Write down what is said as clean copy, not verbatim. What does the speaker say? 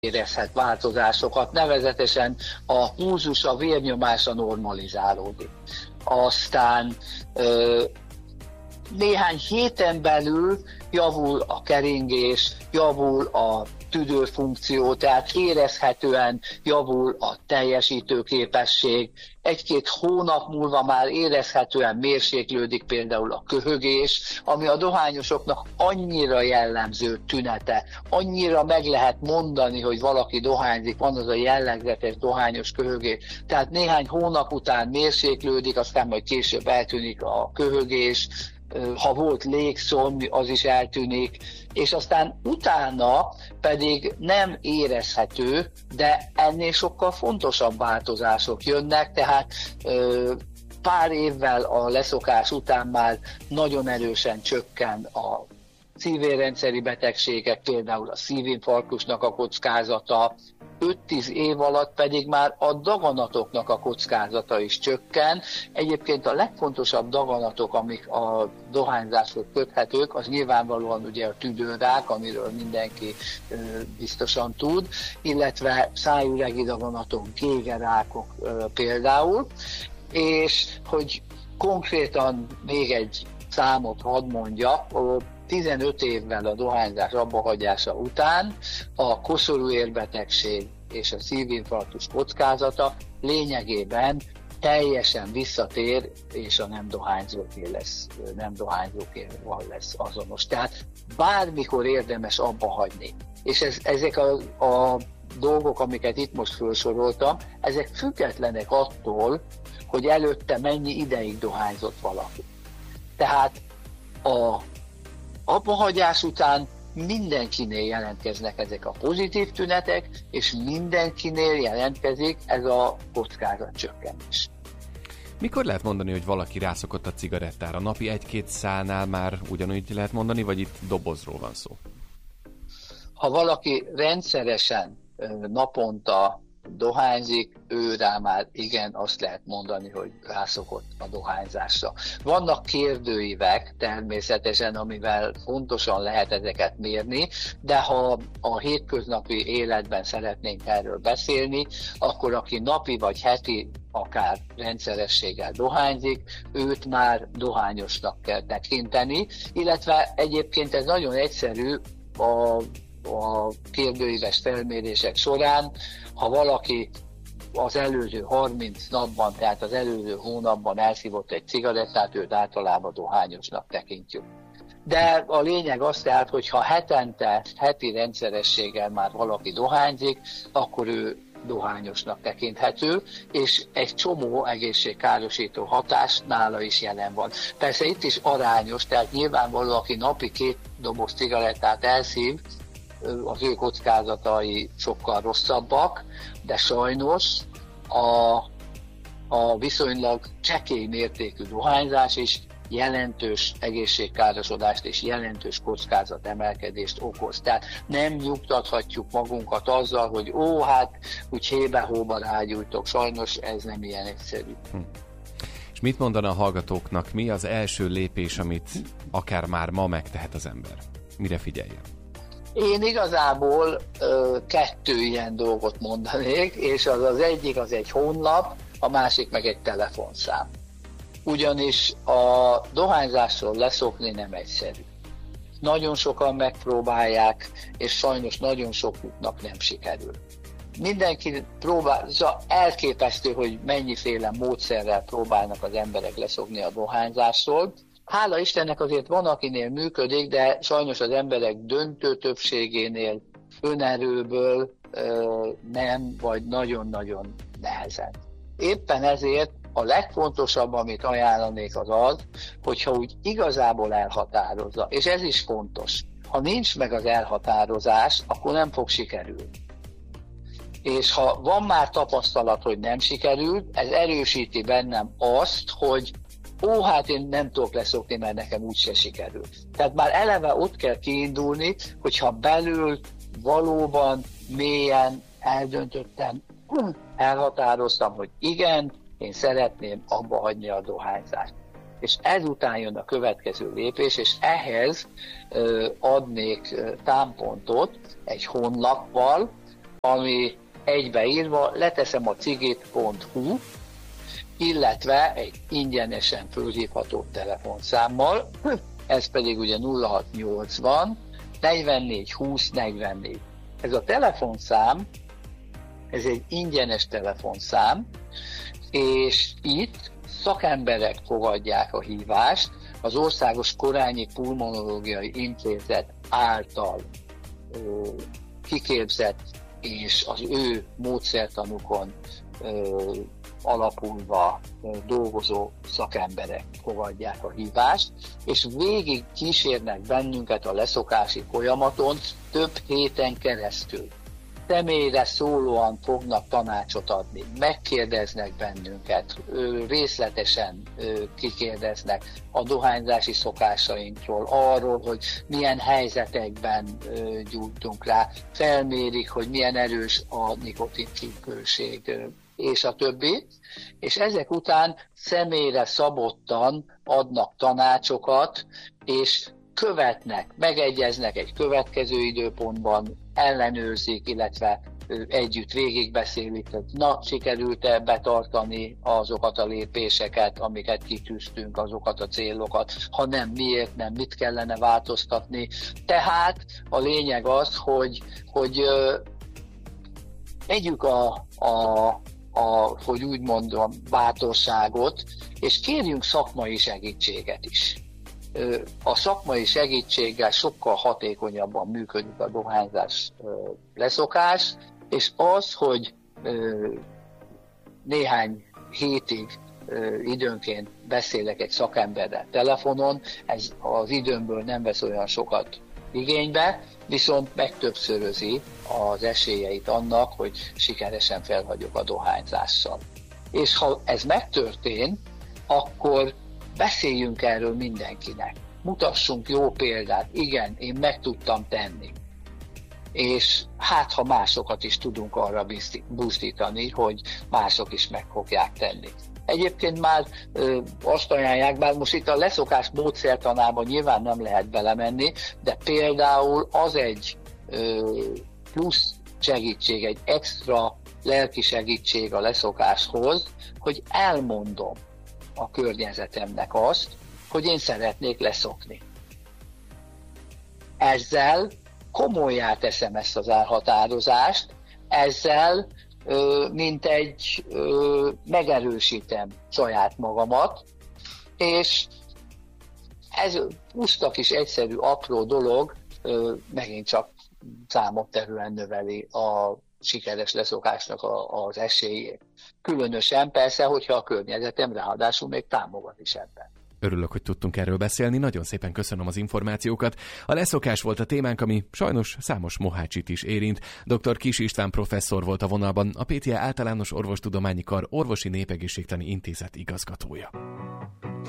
érezhet változásokat, nevezetesen a pulzus, a vérnyomása normalizálódik. Aztán néhány héten belül javul a keringés, javul a tüdőfunkció, tehát érezhetően javul a teljesítőképesség. Egy-két hónap múlva már érezhetően mérséklődik például a köhögés, ami a dohányosoknak annyira jellemző tünete, annyira meg lehet mondani, hogy valaki dohányzik, van az a jellegzetes dohányos köhögés. Tehát néhány hónap után mérséklődik, aztán majd később eltűnik a köhögés, ha volt légszomj, az is eltűnik, és aztán utána pedig nem érezhető, de ennél sokkal fontosabb változások jönnek, tehát pár évvel a leszokás után már nagyon erősen csökken a szívérrendszeri betegségek, például a szívinfarktusnak a kockázata, 5-10 év alatt pedig már a daganatoknak a kockázata is csökken. Egyébként a legfontosabb daganatok, amik a dohányzáshoz köthetők, az nyilvánvalóan ugye a tüdőrák, amiről mindenki biztosan tud, illetve szájüregi daganatok, gégerákok például, és hogy konkrétan még egy számot hadd mondjak, 15 évvel a dohányzás abbahagyása után a koszorúérbetegség és a szívinfarktus kockázata lényegében teljesen visszatér, és a nem dohányzókéval lesz azonos. Tehát bármikor érdemes abba hagyni. És ezek a dolgok, amiket itt most felsoroltam, ezek függetlenek attól, hogy előtte mennyi ideig dohányzott valaki. Tehát a abbahagyás után mindenkinél jelentkeznek ezek a pozitív tünetek, és mindenkinél jelentkezik ez a kockázatcsökkenés. Mikor lehet mondani, hogy valaki rászokott a cigarettára? Napi 1-2 szálnál már ugyanúgy lehet mondani, vagy itt dobozról van szó? Ha valaki rendszeresen naponta dohányzik, ő rá már igen, azt lehet mondani, hogy rászokott a dohányzásra. Vannak kérdőívek természetesen, amivel fontosan lehet ezeket mérni, de ha a hétköznapi életben szeretnénk erről beszélni, akkor aki napi vagy heti, akár rendszerességgel dohányzik, őt már dohányosnak kell tekinteni, illetve egyébként ez nagyon egyszerű, a kérdőíves felmérések során, ha valaki az előző 30 napban, tehát az előző hónapban elszívott egy cigarettát, őt általában dohányosnak tekintjük. De a lényeg az tehát, hogy ha heti rendszerességgel már valaki dohányzik, akkor ő dohányosnak tekinthető, és egy csomó egészségkárosító hatás nála is jelen van. Persze itt is arányos, tehát nyilvánvaló, aki napi 2 doboz cigarettát elszív, az ő kockázatai sokkal rosszabbak, de sajnos a viszonylag csekély mértékű dohányzás is jelentős egészségkárosodást és jelentős kockázatemelkedést okoz. Tehát nem nyugtathatjuk magunkat azzal, hogy úgy hébe-hóba rágyújtok. Sajnos ez nem ilyen egyszerű. És mit mondana a hallgatóknak, mi az első lépés, amit akár már ma megtehet az ember? Mire figyeljen? Én igazából 2 ilyen dolgot mondanék, és az egyik az egy honlap, a másik meg egy telefonszám. Ugyanis a dohányzásról leszokni nem egyszerű. Nagyon sokan megpróbálják, és sajnos nagyon sokuknak nem sikerül. Mindenki próbál, elképesztő, hogy mennyiféle módszerrel próbálnak az emberek leszokni a dohányzásról. Hála Istennek azért van, akinél működik, de sajnos az emberek döntő többségénél önerőből nem, vagy nagyon-nagyon nehezen. Éppen ezért a legfontosabb, amit ajánlanék az, hogyha úgy igazából elhatározza, és ez is fontos. Ha nincs meg az elhatározás, akkor nem fog sikerülni. És ha van már tapasztalat, hogy nem sikerült, ez erősíti bennem azt, hogy én nem tudok leszokni, mert nekem úgyse sikerül. Tehát már eleve ott kell kiindulni, hogyha belül valóban mélyen eldöntöttem, elhatároztam, hogy igen, én szeretném abba hagyni a dohányzást. És ezután jön a következő lépés, és ehhez adnék támpontot egy honlappal, ami egybeírva leteszem a cigit.hu, illetve egy ingyenesen fölhívható telefonszámmal, ez pedig ugye 0680 44 20 44. Ez a telefonszám, ez egy ingyenes telefonszám, és itt szakemberek fogadják a hívást, az Országos Korányi Pulmonológiai Intézet által kiképzett és az ő módszertanukon alapulva dolgozó szakemberek fogadják a hívást, és végig kísérnek bennünket a leszokási folyamaton több héten keresztül. Személyre szólóan fognak tanácsot adni, megkérdeznek bennünket, részletesen kikérdeznek a dohányzási szokásainkról, arról, hogy milyen helyzetekben gyújtunk rá, felmérik, hogy milyen erős a nikotinfüggőség, és a többi, és ezek után személyre szabottan adnak tanácsokat, és követnek, megegyeznek egy következő időpontban, ellenőrzik, illetve együtt végigbeszélik, hogy sikerült-e betartani azokat a lépéseket, amiket kitűztünk, azokat a célokat, ha nem, miért nem, mit kellene változtatni. Tehát a lényeg az, hogy együk hogy úgy mondom, bátorságot, és kérjünk szakmai segítséget is. A szakmai segítséggel sokkal hatékonyabban működik a dohányzás leszokás, és az, hogy néhány hétig időnként beszélek egy szakemberrel telefonon, ez az időmből nem vesz olyan sokat igénybe, viszont megtöbbszörözi az esélyeit annak, hogy sikeresen felhagyok a dohányzással. És ha ez megtörtént, akkor beszéljünk erről mindenkinek. Mutassunk jó példát. Igen, én meg tudtam tenni. És hát, ha másokat is tudunk arra buzdítani, hogy mások is meg fogják tenni. Egyébként már azt ajánlják, bár most itt a leszokás módszertanában nyilván nem lehet belemenni, de például az egy plusz segítség, egy extra lelki segítség a leszokáshoz, hogy elmondom a környezetemnek azt, hogy én szeretnék leszokni. Ezzel komollyá teszem ezt az elhatározást, ezzel megerősítem saját magamat, és ez puszta kis egyszerű, apró dolog megint csak számottevően növeli a sikeres leszokásnak az esélyét. Különösen persze, hogyha a környezetem ráadásul még támogat is ebben. Örülök, hogy tudtunk erről beszélni, nagyon szépen köszönöm az információkat. A leszokás volt a témánk, ami sajnos számos mohácsit is érint. Dr. Kiss István professzor volt a vonalban, a PTA Általános Orvostudományi Kar Orvosi Népegészségtani Intézet igazgatója.